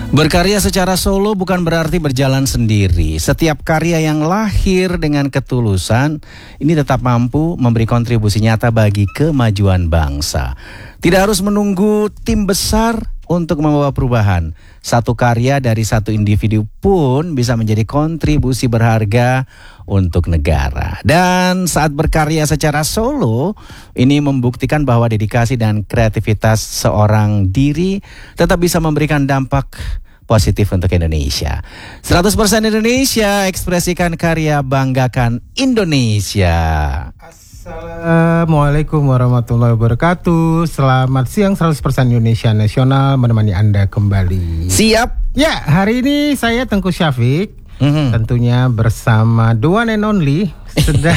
Berkarya secara solo bukan berarti berjalan sendiri. Setiap karya yang lahir dengan ketulusan ini tetap mampu memberi kontribusi nyata bagi kemajuan bangsa. Tidak harus menunggu tim besar untuk membawa perubahan. Satu karya dari satu individu pun bisa menjadi kontribusi berharga untuk negara. Dan saat berkarya secara solo, ini membuktikan bahwa dedikasi dan kreativitas seorang diri tetap bisa memberikan dampak positif untuk Indonesia. 100% Indonesia, ekspresikan karya, banggakan Indonesia. Assalamualaikum warahmatullahi wabarakatuh. Selamat siang, 100% Indonesia Nasional menemani Anda kembali. Siap? Ya, hari ini saya Tengku Syafiq. Tentunya bersama the one and only sedang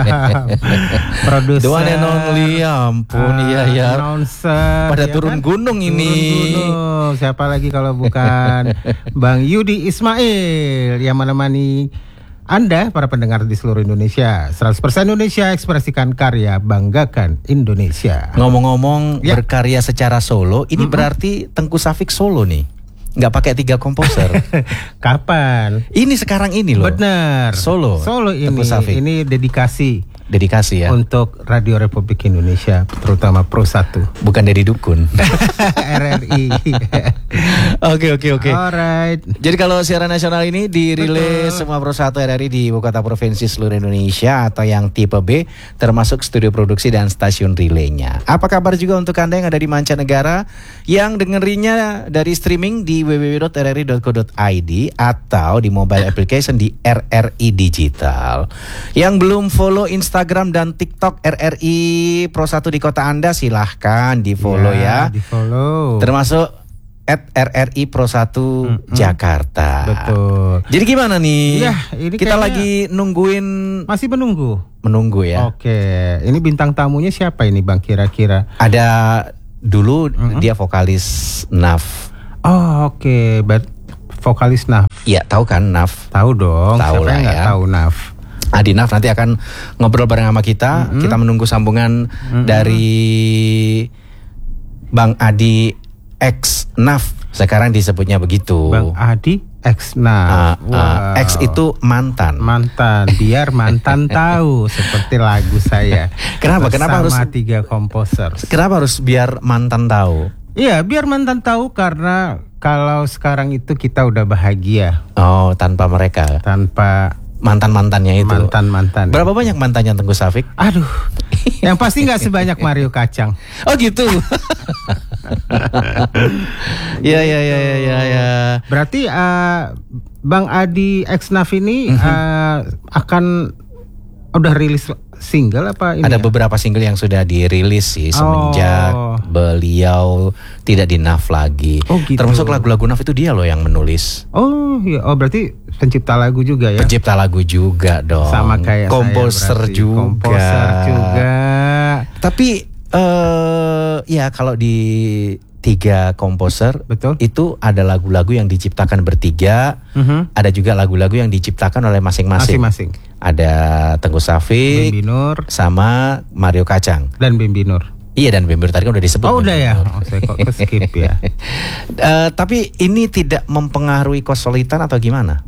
produser, the one and only, ya ampun, ya announcer, pada turun kan? Gunung ini. Gunung. Siapa lagi kalau bukan Bang Yudi Ismail yang menemani Anda para pendengar di seluruh Indonesia. 100% Indonesia, ekspresikan karya, banggakan Indonesia. Ngomong-ngomong berkarya secara solo, ini berarti Tengku Syafiq solo nih. Nggak pakai 3 komposer. Kapan? Ini sekarang ini loh. Benar. Solo ini dedikasi ya untuk Radio Republik Indonesia, terutama Pro 1. Bukan dari dukun. RRI. Oke. Alright. Jadi kalau siaran nasional ini dirilis semua Pro 1 RRI di ibu kota provinsi seluruh Indonesia atau yang tipe B, termasuk studio produksi dan stasiun relaynya. Apa kabar juga untuk Anda yang ada di mancanegara yang dengerinnya dari streaming di www.rri.co.id atau di mobile application di RRI Digital. Yang belum follow Instagram dan TikTok RRI Pro 1 di kota Anda, silahkan di follow ya. Di follow. Termasuk @RRI Pro 1 Jakarta. Betul. Jadi gimana nih? Ya, ini kita lagi nungguin. Masih menunggu. Menunggu ya. Oke. Ini bintang tamunya siapa ini Bang kira-kira? Ada dulu dia vokalis NAF. Oh, oke. Vokalis NAF. Iya, tahu kan NAF? Tahu dong. Tahu siapa lah yang nggak ya. tahu NAF? Adi NAF nanti akan ngobrol bareng sama kita. Kita menunggu sambungan dari Bang Adi X NAF. Sekarang disebutnya begitu. Bang Adi X NAF. X itu mantan. Biar mantan tahu, seperti lagu saya. Kenapa harus 3 komposer? Kenapa harus biar mantan tahu? Iya, biar mantan tahu karena kalau sekarang itu kita udah bahagia. Oh, tanpa mereka. Tanpa mantan-mantannya itu. Mantan. Berapa banyak mantannya Tengku Syafiq? Aduh. Yang pasti nggak sebanyak Mario Kacang. Oh gitu. Ya. Berarti Bang Adi X NAF ini akan udah rilis single apa ini? Ada beberapa single yang sudah dirilis sih semenjak beliau tidak di NAF lagi. Oh, gitu. Termasuk lagu-lagu NAF itu dia loh yang menulis. Oh iya, berarti pencipta lagu juga ya? Pencipta lagu juga dong. Sama kayak komposer saya juga. Komposer juga. Tapi ya kalau di 3 komposer, betul, itu ada lagu-lagu yang diciptakan bertiga, ada juga lagu-lagu yang diciptakan oleh masing-masing. Ada Tengku Syafiq, Bimbi Nur, sama Mario Kacang. Dan Bimbi Nur. Iya, dan Bimbi Nur tadi kan udah disebut. Oh udah ya, saya kok skip ya. Tapi ini tidak mempengaruhi kesulitan atau gimana?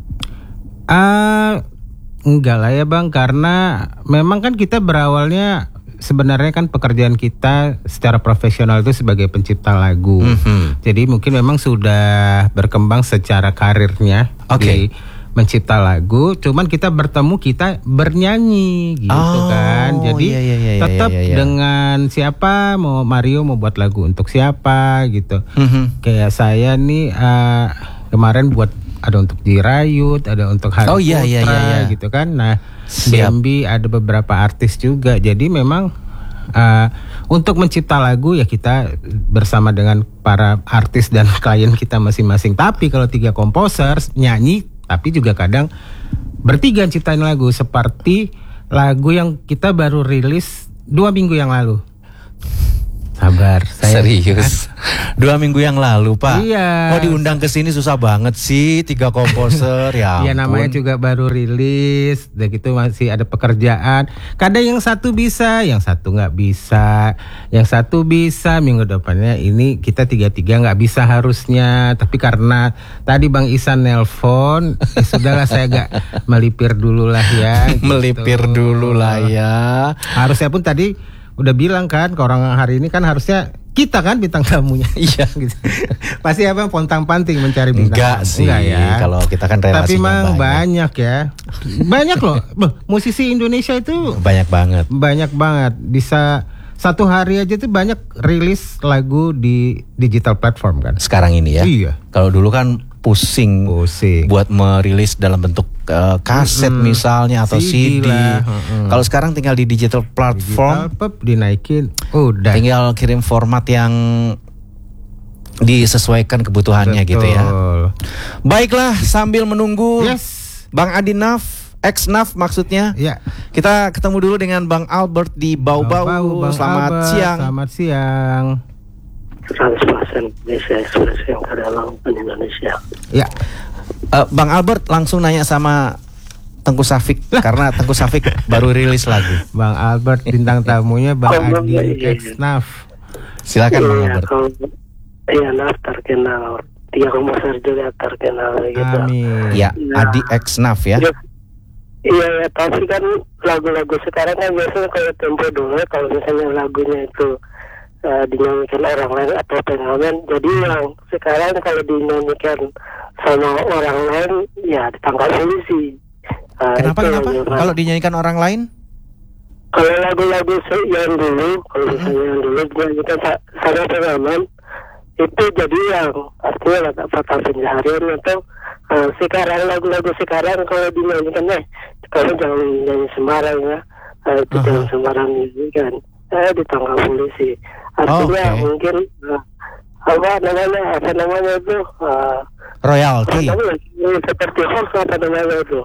Enggak lah ya Bang, karena memang kan kita berawalnya sebenarnya kan pekerjaan kita secara profesional itu sebagai pencipta lagu. Jadi mungkin memang sudah berkembang secara karirnya di mencipta lagu. Cuman kita bertemu, kita bernyanyi gitu kan. Jadi tetap dengan siapa, mau Mario mau buat lagu untuk siapa gitu. Kayak saya nih kemarin buat ada untuk Jirayut, ada untuk Hari Putra gitu kan. Nah, Bambi ada beberapa artis juga. Jadi memang untuk mencipta lagu ya kita bersama dengan para artis dan klien kita masing-masing. Tapi kalau 3 komposer nyanyi, tapi juga kadang bertiga ciptain lagu. Seperti lagu yang kita baru rilis 2 minggu yang lalu. Sabar, saya Serius. 2 minggu yang lalu, Pak. Iya. Oh, diundang ke sini susah banget sih 3 komposer ya. Iya, ampun. namanya juga baru rilis, udah gitu masih ada pekerjaan. Kadang yang satu bisa, yang satu nggak bisa, yang satu bisa minggu depannya ini kita 3-3 nggak bisa harusnya. Tapi karena tadi Bang Isan nelpon, ya sudahlah saya agak melipir dulu lah ya. Gitu. Melipir dulu lah ya. Harusnya pun tadi udah bilang kan ke orang hari ini kan harusnya kita kan bintang tamunya. Iya. Gitu. Pasti apa pontang-panting mencari bintang Enggak tamu. sih. Enggak ya. Kalau kita kan relasinya tapi memang banyak. banyak ya. Banyak loh. Musisi Indonesia itu Banyak banget. banyak banget. Bisa satu hari aja tuh banyak rilis lagu di digital platform kan. Sekarang ini ya. Iya. Kalau dulu kan pusing buat merilis dalam bentuk kaset misalnya atau CD. lah. Kalau sekarang tinggal di digital platform, dinaikin, udah. tinggal kirim format yang disesuaikan kebutuhannya. Betul. Gitu ya. Baiklah, sambil menunggu Yes. Bang Adinaf, ex-Naf maksudnya. Ya. Kita ketemu dulu dengan Bang Albert di Bau-Bau. Bang Selamat Albert, siang. Selamat siang. 100% Indonesia ekspresi yang karya lakukan Indonesia. Ya. Bang Albert langsung nanya sama Tengku Safik karena Tengku Safik baru rilis lagu. Bang Albert bintang tamunya Bang Adi ex-Naf. Silakan Bang Iya, Albert. kalau Naf terkenal, 3 komposer juga terkenal gitu. Amin. Ya, Adi X Naf ya. Iya, tapi kan lagu-lagu sekarang kan biasanya kalau tempo dulu, kalau misalnya lagunya itu dinyanyikan orang lain atau pengamen, jadi yang sekarang kalau dinyanyikan sama orang lain ya ditangkap polisi. Kenapa? Kalau dinyanyikan orang lain? Kalau lagu-lagu yang dulu, kalau misalnya yang dulu dinyanyikan sama pengamen, itu jadi yang artinya fakta pencaharian atau sekarang lagu-lagu sekarang kalau dinyanyikan kamu jangan nyanyi sembarang ya, itu jangan sembarang nyanyikan, ditangkap polisi. Artinya mungkin apa namanya itu royalty. Seperti hoax apa namanya itu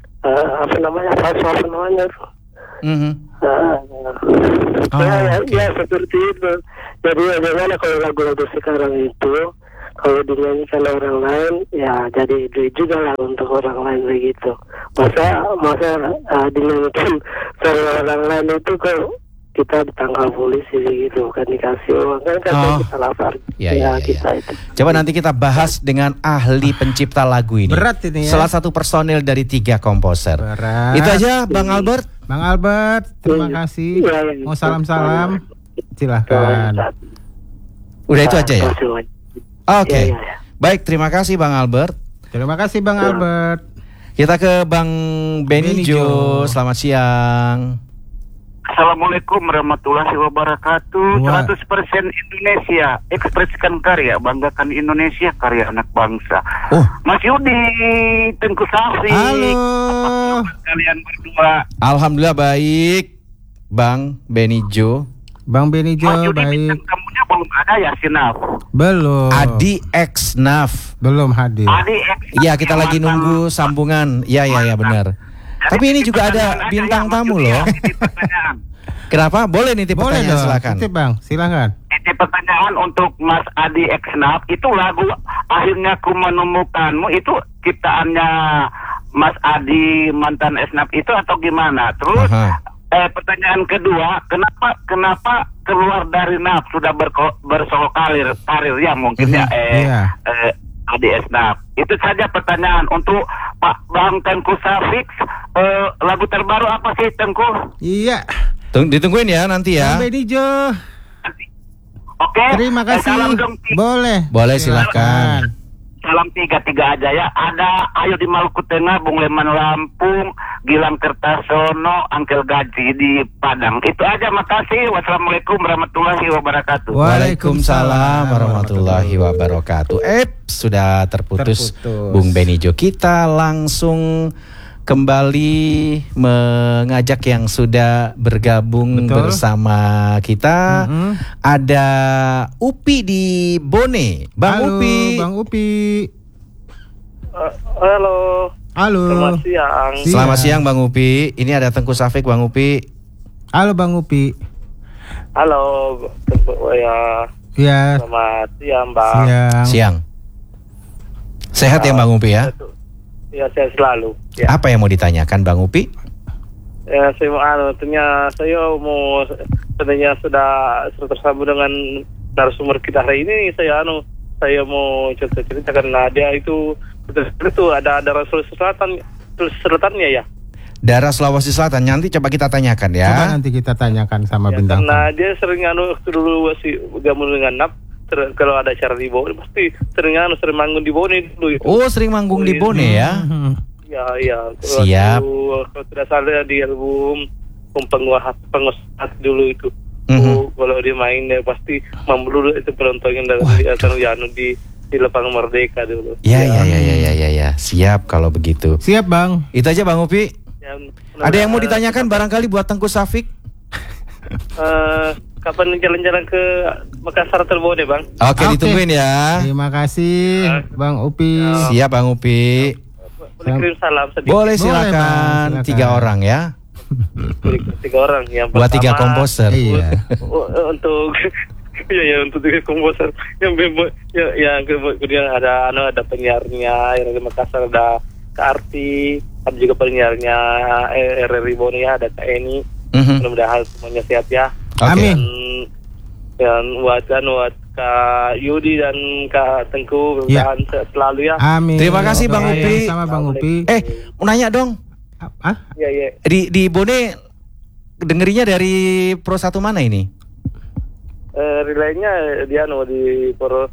ya seperti itu. Jadi bagaimana kalau lagu-lagu sekarang itu kalau dinyanyikan orang lain ya jadi duit juga lah untuk orang lain begitu. Masa dinyanyikan sama orang lain itu kok kita ditangkap polisi begitu, kan dikasih uang kan kita lapar. Ya. Kita itu. Coba nanti kita bahas dengan ahli pencipta lagu ini. Berat ini ya. Salah satu personil dari 3 komposer. Berat. Itu aja Bang Albert. Bang Albert, terima kasih. Mau salam-salam. Silahkan. Udah itu aja ya. Oke. Ya. Baik, terima kasih Bang Albert. Terima kasih Bang Albert. Kita ke Bang Benijo. Selamat siang. Assalamualaikum warahmatullahi wabarakatuh. 100% Indonesia, ekspresikan karya, banggakan Indonesia, karya anak bangsa. Mas Yudi, Tengku Safik. Halo. Kalian berdua. Alhamdulillah baik, Bang Benijo. Bang Benijo Mas Yudi, baik. bintang tamunya belum ada ya, Sinaf? Belum. Adi X Naf. Belum hadir. Adi X. Iya, kita lagi nunggu sambungan. Iya benar. Tapi ini juga ada bintang tamu loh. Kenapa? Boleh nitip pertanyaan, silakan. Nitip Bang, silakan. Nitip pertanyaan untuk Mas Adi Eksnaf. Itu lagu Akhirnya Ku Menemukanmu itu ciptaannya Mas Adi mantan Eksnaf itu atau gimana? Terus pertanyaan kedua, kenapa keluar dari Naf sudah bersolo karir ya mungkin Adi Eksnaf. Itu saja pertanyaan untuk Pak Bang Tengku Safik. Lagu terbaru apa sih Tengku? Iya. Ditungguin ya nanti ya. Bang Benijo. Oke. Terima kasih. Salam dong. Boleh silakan. Salam 3 aja ya. Ada Ayo di Maluku Tengah, Bung Leman Lampung, Gilang Kertasono, Angkel Gaji di Padang. Itu aja, makasih. Wassalamualaikum warahmatullahi wabarakatuh. Waalaikumsalam warahmatullahi wabarakatuh. Sudah terputus Bung Benijo. Kita langsung kembali mengajak yang sudah bergabung bersama kita. Ada Upi di Bone. Bang Upi. Bang Upi. Halo. Selamat siang. Selamat siang Bang Upi. Ini ada Tengku Safik Bang Upi. Halo Bang Upi. Halo, Ya. selamat siang, Bang. Siang. Sehat ya Bang Upi ya? Ya, saya selalu. Ya. Apa yang mau ditanyakan Bang Upi? Ya, saya mau sebenarnya sudah tersambung dengan narasumber kita hari ini. Saya mau cerita karena dia itu ada Sulawesi Selatannya ya. Daerah Sulawesi Selatan, nanti coba kita tanyakan ya. Coba nanti kita tanyakan sama Ya, bintang. karena dia sering waktu dulu masih gabung dengan NAP. Kalau ada acara di Bone pasti sering manggung di Bone dulu. Oh, sering manggung di Bone ya? Ya. Siap. Kalau tidak salah di album pengusaha dulu itu. Kalau dia main ya pasti membelu itu penontonnya di Lapangan Merdeka dulu. Ya. Siap kalau begitu. Siap Bang. Itu aja Bang Upi. Ya, Ada yang mau ditanyakan barangkali buat Tengku Safik? Kapan jalan-jalan ke Makassar Terbone, Bang? Oke, ditungguin ya. Terima kasih Bang Upi. Siap Bang Upi. Boleh kirim salam sedikit? Boleh Bang, silakan. 3 orang ya. 3 orang. Yang Buat 3 pertama, komposer. Iya. untuk untuk 3 komposer yang kemudian ada penyiarnya yang di Makassar, ada Kak Arti, ada juga penyiarnya RRI Bone ya, ada Kak Eni. Mudah-mudahan semuanya sehat ya. Amin. Dan buat Kak Yudi dan Kak Tengku mudah-mudahan sehat selalu ya. Amin. Terima kasih Bang Upi. Sama Bang Upi. Mau nanya dong. Iya. Di Bone dengerinya dari Pro 1 mana ini? Relaynya dia di Pro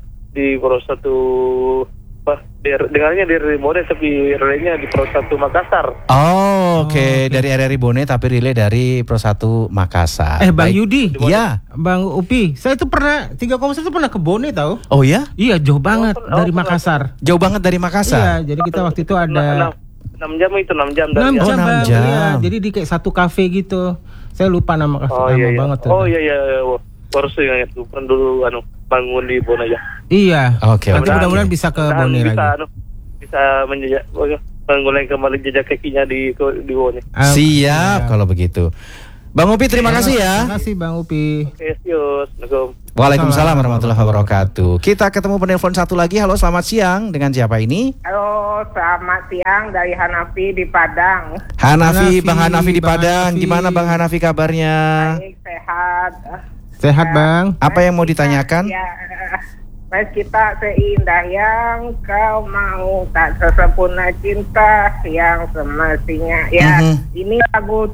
1 dengarnya dari Bone tapi relaynya di Pro 1 Makassar. Oh, oke. Dari RRI Bone tapi relay dari Pro 1 Makassar. Bang Baik. Yudi. Iya. Bang Upi, saya tuh pernah 3 komposer tuh pernah ke Bone tahu? Oh ya? Iya, jauh banget dari Makassar. Jauh banget dari Makassar. Iya, jadi kita waktu itu ada 6 jam itu 6 jam dari 6 jam, 6 Bang. jam. Iya, jadi di kayak satu kafe gitu. Saya lupa nama kafe banget tuh. Oh iya. Baru saya itu pernah dulu bangun di Bone aja. Iya. Oke. Nanti mudah-mudahan bisa ke Bone lagi. Bisa menjejak mengulang kembali jejak kakinya di Bone. Siap kalau begitu. Bang Upi terima kasih ya. Terima kasih Bang Upi. Oke, Assalamualaikum. Waalaikumsalam warahmatullahi wabarakatuh. Kita ketemu penelpon satu lagi. Halo, selamat siang. Dengan siapa ini? Halo, selamat siang dari Hanafi di Padang. Bang Hanafi di Bang Padang. Hanafi. Gimana Bang Hanafi kabarnya? Baik, sehat. Sehat Bang. Apa yang mau ditanyakan? Ya, mas kita seindah yang kau mau, tak sesempurna cinta yang semestinya. Ya, ini lagu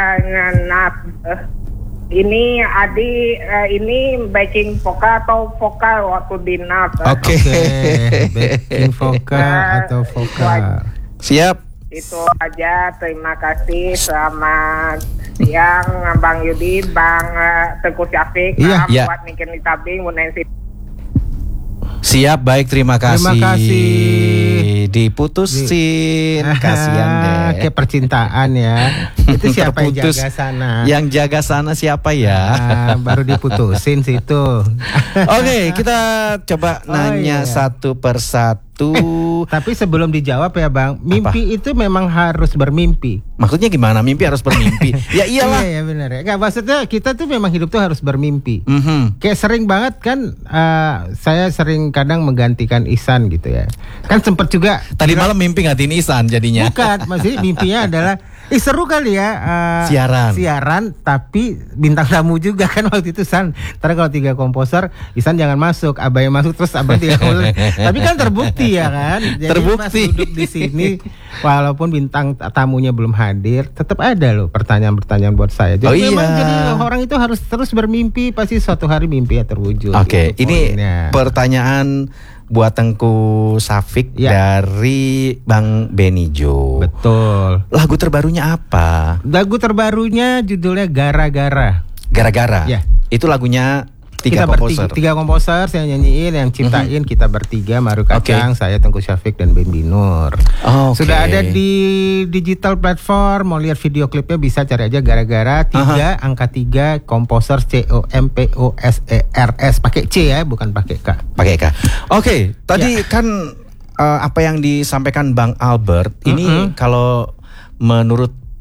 ini Adi, ini backing vokal atau vokal waktu di NAP? Oke. Backing vokal atau vokal. Siap. Itu aja, terima kasih. Selamat siang Bang Yudi, Bang Tengku Safik. Iya. Buat Niken Tabing, Bu Nancy. Siap, baik, terima kasih. Terima kasih. Diputusin, kasihan deh. Kayak percintaan ya. Itu siapa yang Terputus. jaga sana? Yang jaga sana siapa ya? Baru diputusin situ. Oke, kita coba nanya satu persatu. Tapi sebelum dijawab ya Bang, mimpi itu memang harus bermimpi. Maksudnya gimana? Mimpi harus bermimpi. Ya iyalah. Iya benar ya. Nggak, maksudnya kita tuh memang hidup tuh harus bermimpi. Kayak sering banget kan, saya sering kadang menggantikan Ihsan gitu ya. Kan sempet juga. Tadi malam mimpi ngatiin Ihsan jadinya. Bukan, maksudnya mimpinya adalah seru kali ya, siaran tapi bintang tamu juga kan waktu itu San. Ntar kalau 3 komposer, Ihsan jangan masuk, Abah yang masuk terus Abah 3 komposer. Tapi kan terbukti ya kan. Jadi terbukti. pas duduk di sini, walaupun bintang tamunya belum hadir, tetap ada loh pertanyaan-pertanyaan buat saya. Jadi memang jadi orang itu harus terus bermimpi, pasti suatu hari mimpi ya terwujud. Oke, gitu ini poinnya. pertanyaan buat Tengku Safik dari Bang Benijo. Betul. Lagu terbarunya apa? Lagu terbarunya judulnya Gara-Gara. Gara-gara. Ya. Itu lagunya 3 kita komposer. 3 komposer, saya nyanyiin, yang ciptain kita bertiga, Maru Kacang, saya Tengku Safik dan Ben Binur. Sudah ada di digital platform, mau lihat video klipnya bisa cari aja Gara-gara 3 angka 3 komposer COMPOSERS, pakai C ya, bukan pakai K. Pakai K. Oke, tadi kan apa yang disampaikan Bang Albert ini kalau menurut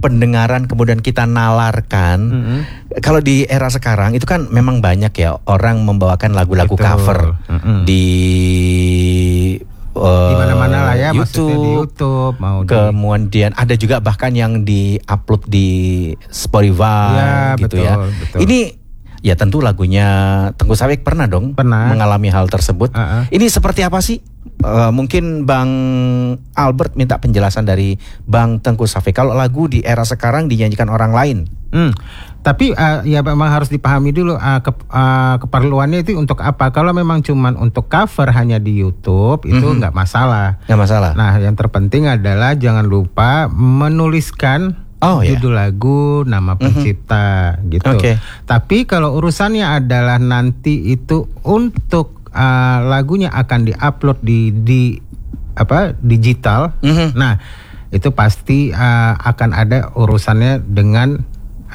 pendengaran kemudian kita nalarkan. Kalau di era sekarang itu kan memang banyak ya orang membawakan lagu-lagu cover di mana-mana lah ya, maksudnya di YouTube kemudian ada juga bahkan yang di-upload di Spotify gitu ya. Betul. Ini ya tentu lagunya Tengku Safik pernah mengalami hal tersebut. Ini seperti apa sih? Mungkin Bang Albert minta penjelasan dari Bang Tengku Safik. Kalau lagu di era sekarang dinyanyikan orang lain. Tapi ya memang harus dipahami dulu keperluannya itu untuk apa. Kalau memang cuman untuk cover hanya di YouTube itu nggak masalah. Nggak masalah. Nah, yang terpenting adalah jangan lupa menuliskan judul lagu, nama pencipta gitu. Tapi kalau urusannya adalah nanti itu untuk lagunya akan diupload di digital. Nah, itu pasti akan ada urusannya dengan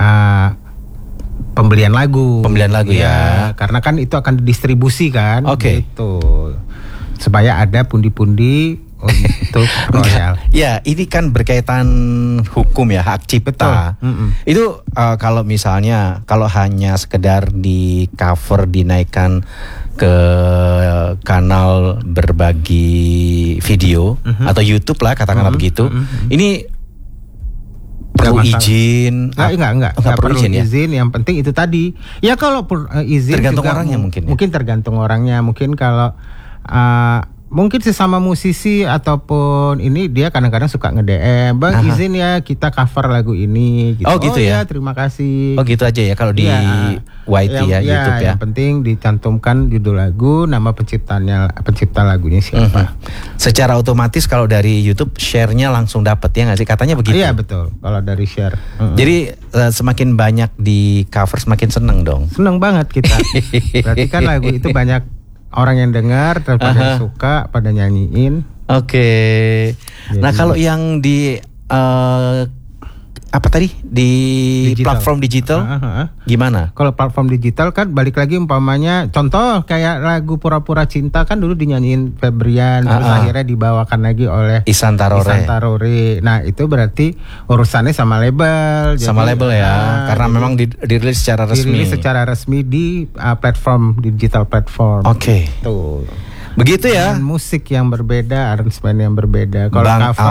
pembelian lagu ya. Karena kan itu akan didistribusikan gitu. Supaya ada pundi-pundi untuk royal. Ya, ini kan berkaitan hukum ya, hak cipta. Itu kalau misalnya kalau hanya sekedar di cover dinaikkan ke kanal berbagi video atau YouTube lah katakanlah begitu. Ini perlu izin? Enggak perlu izin. Yang penting itu tadi. Ya kalau izin tergantung juga orangnya mungkin. Mungkin tergantung orangnya. Mungkin kalau mungkin sesama musisi ataupun ini dia kadang-kadang suka nge-DM, Bang izin ya kita cover lagu ini gitu. Oh gitu ya. Terima kasih. Oh gitu aja ya kalau di YT YouTube ya. Yang penting dicantumkan judul lagu, nama pencipta lagunya siapa. Secara otomatis kalau dari YouTube share-nya langsung dapat ya nggak sih? Katanya begitu. Iya betul. Kalau dari share. Jadi semakin banyak di cover semakin seneng dong. Seneng banget kita. Berarti kan lagu itu banyak orang yang dengar, pada suka, pada nyanyiin. Nah kalau yang di apa tadi di digital. Platform digital gimana? Kalau platform digital kan balik lagi umpamanya contoh kayak lagu Pura-Pura Cinta kan dulu dinyanyiin Febrian terus akhirnya dibawakan lagi oleh Ihsan Tarore. Nah itu berarti urusannya sama label. Sama label ya, karena memang dirilis secara resmi. Dirilis secara resmi di platform digital platform. Tuh. Begitu ya. Dan musik yang berbeda, aransemen yang berbeda. Kalau cover